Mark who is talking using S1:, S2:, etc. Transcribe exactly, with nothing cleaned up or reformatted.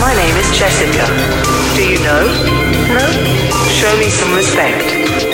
S1: My name is Jessica. Do you know? No? Show me some respect.